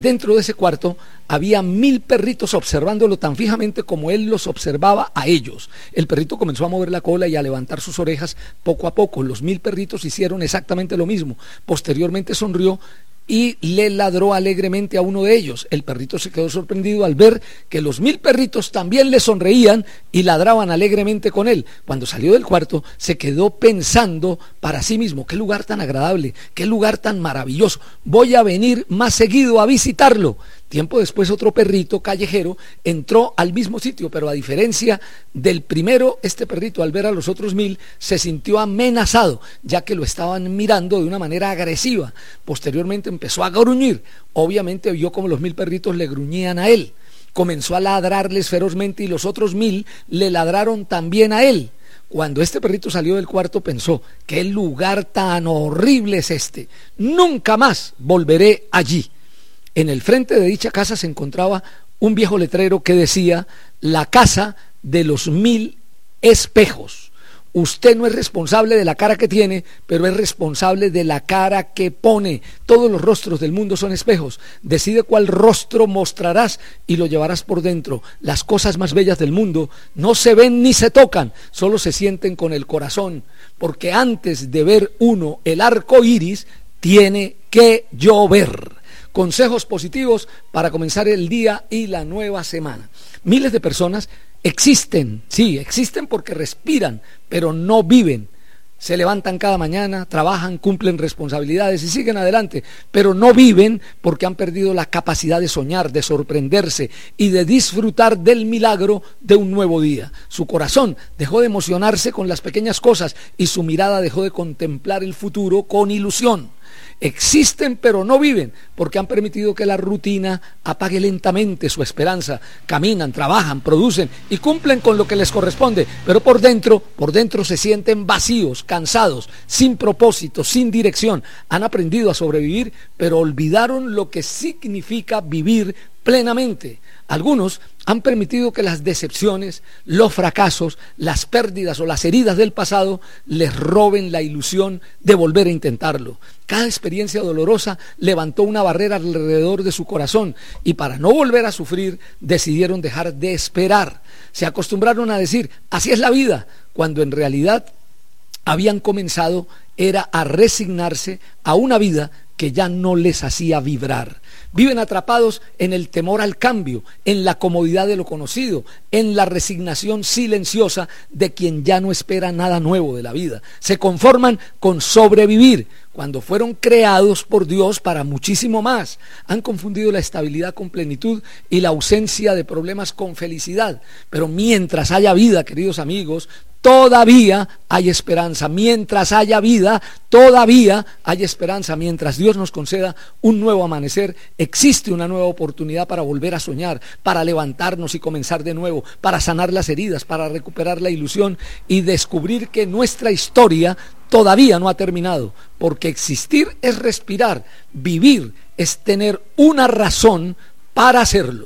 Dentro de ese cuarto había 1000 perritos observándolo tan fijamente como él los observaba a ellos. El perrito comenzó a mover la cola y a levantar sus orejas poco a poco. Los 1000 perritos hicieron exactamente lo mismo. Posteriormente sonrió y le ladró alegremente a uno de ellos. El perrito se quedó sorprendido al ver que los 1000 perritos también le sonreían y ladraban alegremente con él. Cuando salió del cuarto, se quedó pensando para sí mismo: qué lugar tan agradable, qué lugar tan maravilloso, voy a venir más seguido a visitarlo. Tiempo después, otro perrito callejero entró al mismo sitio, pero a diferencia del primero, este perrito, al ver a los otros 1000, se sintió amenazado, ya que lo estaban mirando de una manera agresiva. Posteriormente empezó a gruñir. Obviamente vio como los 1000 perritos le gruñían a él. Comenzó a ladrarles ferozmente y los otros 1000 le ladraron también a él. Cuando este perrito salió del cuarto, pensó: qué lugar tan horrible es este, nunca más volveré allí. En el frente de dicha casa se encontraba un viejo letrero que decía: la casa de los 1000 espejos. Usted no es responsable de la cara que tiene, pero es responsable de la cara que pone. Todos los rostros del mundo son espejos. Decide cuál rostro mostrarás y lo llevarás por dentro. Las cosas más bellas del mundo no se ven ni se tocan, solo se sienten con el corazón, porque antes de ver uno el arco iris, tiene que llover. Consejos positivos para comenzar el día y la nueva semana. Miles de personas existen, sí, existen porque respiran, pero no viven. Se levantan cada mañana, trabajan, cumplen responsabilidades y siguen adelante, pero no viven porque han perdido la capacidad de soñar, de sorprenderse y de disfrutar del milagro de un nuevo día. Su corazón dejó de emocionarse con las pequeñas cosas y su mirada dejó de contemplar el futuro con ilusión. Existen pero no viven porque han permitido que la rutina apague lentamente su esperanza. Caminan, trabajan, producen y cumplen con lo que les corresponde, pero por dentro se sienten vacíos, cansados, sin propósito, sin dirección. Han aprendido a sobrevivir, pero olvidaron lo que significa vivir plenamente. Algunos han permitido que las decepciones, los fracasos, las pérdidas o las heridas del pasado les roben la ilusión de volver a intentarlo. Cada experiencia dolorosa levantó una barrera alrededor de su corazón y para no volver a sufrir decidieron dejar de esperar. Se acostumbraron a decir: así es la vida, cuando en realidad habían comenzado era a resignarse a una vida que ya no les hacía vibrar. Viven atrapados en el temor al cambio, en la comodidad de lo conocido, en la resignación silenciosa de quien ya no espera nada nuevo de la vida. Se conforman con sobrevivir cuando fueron creados por Dios para muchísimo más. Han confundido la estabilidad con plenitud y la ausencia de problemas con felicidad. Pero mientras haya vida, queridos amigos, todavía hay esperanza. Mientras haya vida, todavía hay esperanza. Mientras Dios nos conceda un nuevo amanecer, existe una nueva oportunidad para volver a soñar, para levantarnos y comenzar de nuevo, para sanar las heridas, para recuperar la ilusión y descubrir que nuestra historia todavía no ha terminado, porque existir es respirar, vivir es tener una razón para hacerlo.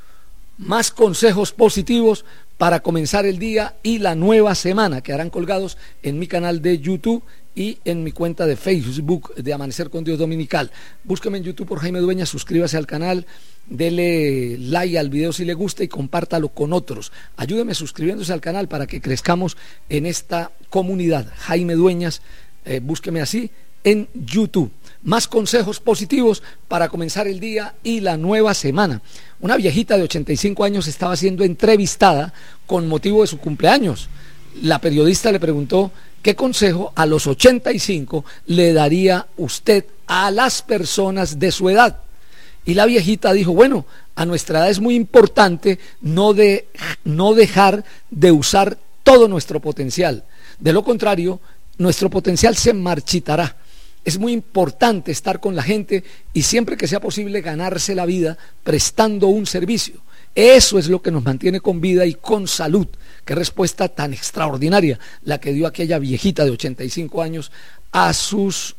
Más consejos positivos para comenzar el día y la nueva semana, quedarán colgados en mi canal de YouTube y en mi cuenta de Facebook de Amanecer con Dios Dominical. Búsqueme en YouTube por Jaime Dueñas, suscríbase al canal, dele like al video si le gusta y compártalo con otros. Ayúdeme suscribiéndose al canal para que crezcamos en esta comunidad. Jaime Dueñas, búsqueme así en YouTube. Más consejos positivos para comenzar el día y la nueva semana. Una viejita de 85 años estaba siendo entrevistada con motivo de su cumpleaños. La periodista le preguntó: ¿qué consejo a los 85 le daría usted a las personas de su edad? Y la viejita dijo: bueno, a nuestra edad es muy importante no dejar de usar todo nuestro potencial. De lo contrario, nuestro potencial se marchitará. Es muy importante estar con la gente y siempre que sea posible ganarse la vida prestando un servicio. Eso es lo que nos mantiene con vida y con salud. Qué respuesta tan extraordinaria la que dio aquella viejita de 85 años a sus,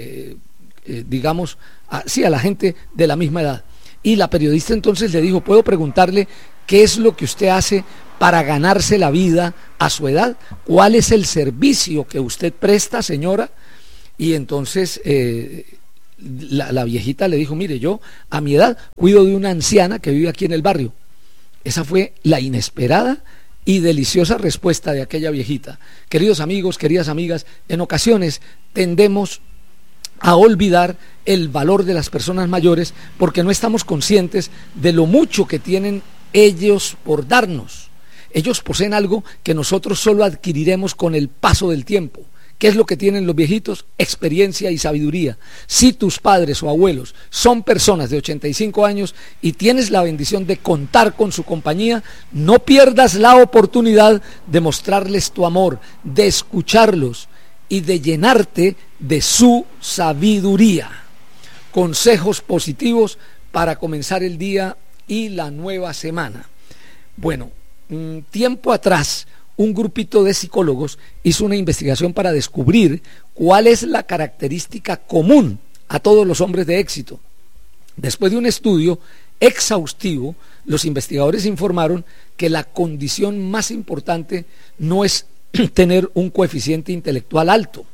a la gente de la misma edad. Y la periodista entonces le dijo: ¿puedo preguntarle qué es lo que usted hace para ganarse la vida a su edad? ¿Cuál es el servicio que usted presta, señora? Y entonces la viejita le dijo, mire, yo a mi edad cuido de una anciana que vive aquí en el barrio. Esa fue la inesperada y deliciosa respuesta de aquella viejita. Queridos amigos, queridas amigas, en ocasiones tendemos a olvidar el valor de las personas mayores porque no estamos conscientes de lo mucho que tienen ellos por darnos. Ellos poseen algo que nosotros solo adquiriremos con el paso del tiempo. ¿Qué es lo que tienen los viejitos? Experiencia y sabiduría. Si tus padres o abuelos son personas de 85 años y tienes la bendición de contar con su compañía, no pierdas la oportunidad de mostrarles tu amor, de escucharlos y de llenarte de su sabiduría. Consejos positivos para comenzar el día y la nueva semana. Bueno, tiempo atrás, un grupito de psicólogos hizo una investigación para descubrir cuál es la característica común a todos los hombres de éxito. Después de un estudio exhaustivo, los investigadores informaron que la condición más importante no es tener un coeficiente intelectual alto,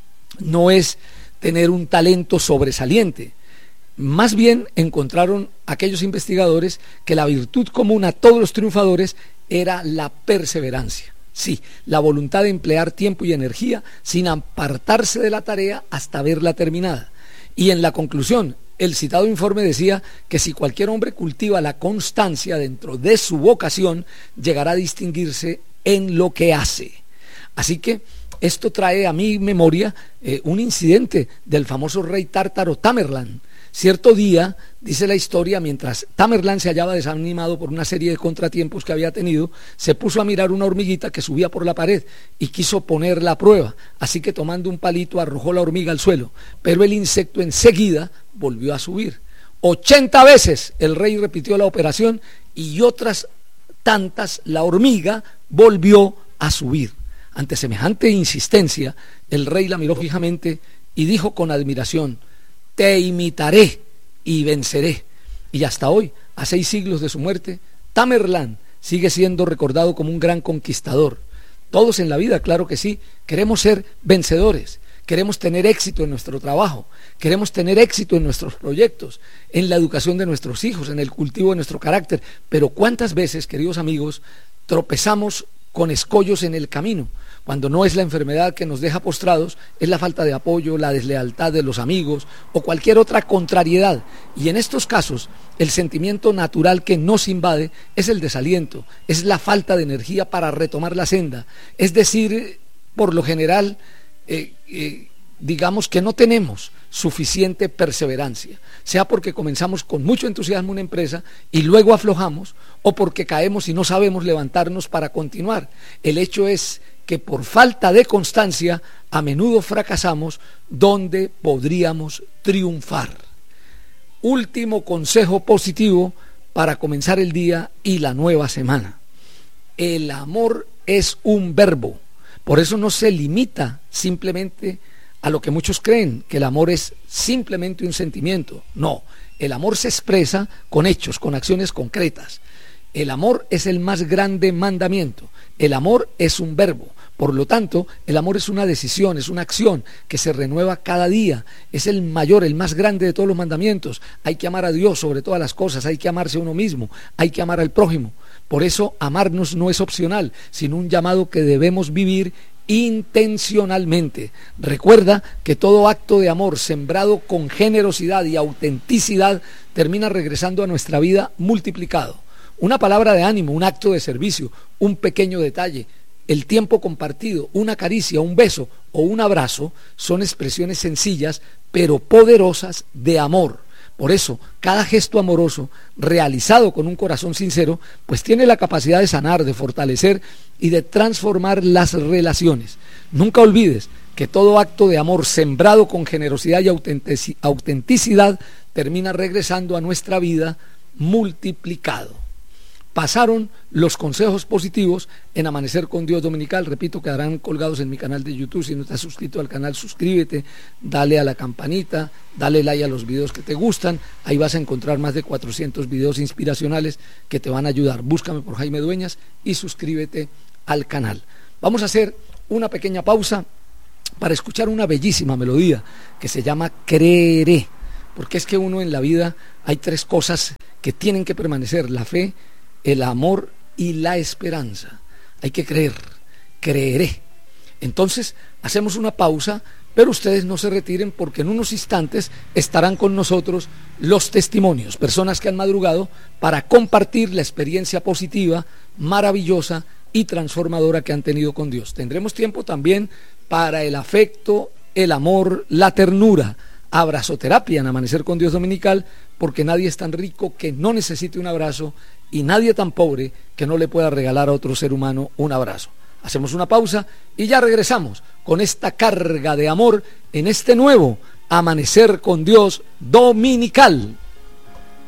no es tener un talento sobresaliente. Más bien encontraron aquellos investigadores que la virtud común a todos los triunfadores era la perseverancia. Sí, la voluntad de emplear tiempo y energía sin apartarse de la tarea hasta verla terminada. Y en la conclusión, el citado informe decía que si cualquier hombre cultiva la constancia dentro de su vocación, llegará a distinguirse en lo que hace. Así que esto trae a mi memoria un incidente del famoso rey tártaro Tamerlán. Cierto día, dice la historia, mientras Tamerlán se hallaba desanimado por una serie de contratiempos que había tenido, se puso a mirar una hormiguita que subía por la pared y quiso ponerla a prueba, así que tomando un palito arrojó la hormiga al suelo, pero el insecto enseguida volvió a subir. 80 veces el rey repitió la operación y otras tantas la hormiga volvió a subir. Ante semejante insistencia, el rey la miró fijamente y dijo con admiración: te imitaré y venceré. Y hasta hoy, a 6 siglos de su muerte, Tamerlán sigue siendo recordado como un gran conquistador. Todos en la vida, claro que sí, queremos ser vencedores, queremos tener éxito en nuestro trabajo, queremos tener éxito en nuestros proyectos, en la educación de nuestros hijos, en el cultivo de nuestro carácter. Pero ¿cuántas veces, queridos amigos, tropezamos con escollos en el camino? Cuando no es la enfermedad que nos deja postrados, es la falta de apoyo, la deslealtad de los amigos o cualquier otra contrariedad. Y en estos casos, el sentimiento natural que nos invade es el desaliento, es la falta de energía para retomar la senda. Es decir, por lo general, digamos que no tenemos suficiente perseverancia, sea porque comenzamos con mucho entusiasmo una empresa y luego aflojamos, o porque caemos y no sabemos levantarnos para continuar. El hecho es que por falta de constancia a menudo fracasamos donde podríamos triunfar. Último consejo positivo para comenzar el día y la nueva semana. El amor es un verbo, por eso no se limita simplemente a lo que muchos creen, que el amor es simplemente un sentimiento. No, el amor se expresa con hechos, con acciones concretas. El amor es el más grande mandamiento. El amor es un verbo. Por lo tanto, el amor es una decisión, es una acción que se renueva cada día. Es el mayor, el más grande de todos los mandamientos. Hay que amar a Dios sobre todas las cosas, hay que amarse a uno mismo, hay que amar al prójimo. Por eso, amarnos no es opcional, sino un llamado que debemos vivir intencionalmente. Recuerda que todo acto de amor sembrado con generosidad y autenticidad termina regresando a nuestra vida multiplicado. Una palabra de ánimo, un acto de servicio, un pequeño detalle, el tiempo compartido, una caricia, un beso o un abrazo son expresiones sencillas pero poderosas de amor. Por eso, cada gesto amoroso realizado con un corazón sincero, pues tiene la capacidad de sanar, de fortalecer y de transformar las relaciones. Nunca olvides que todo acto de amor sembrado con generosidad y autenticidad termina regresando a nuestra vida multiplicado. Pasaron los consejos positivos en Amanecer con Dios Dominical. Repito, quedarán colgados en mi canal de YouTube. Si no estás suscrito al canal, suscríbete, dale a la campanita, dale like a los videos que te gustan. Ahí vas a encontrar más de 400 videos inspiracionales que te van a ayudar. Búscame por Jaime Dueñas y suscríbete al canal. Vamos a hacer una pequeña pausa para escuchar una bellísima melodía que se llama Creeré, porque es que uno en la vida hay tres cosas que tienen que permanecer: la fe, el amor y la esperanza. Hay que creer, creeré. Entonces hacemos una pausa, pero ustedes no se retiren, porque en unos instantes estarán con nosotros los testimonios, personas que han madrugado para compartir la experiencia positiva, maravillosa y transformadora que han tenido con Dios. Tendremos tiempo también para el afecto, el amor, la ternura, abrazoterapia en Amanecer con Dios Dominical, porque nadie es tan rico que no necesite un abrazo y nadie tan pobre que no le pueda regalar a otro ser humano un abrazo. Hacemos una pausa y ya regresamos con esta carga de amor en este nuevo Amanecer con Dios Dominical.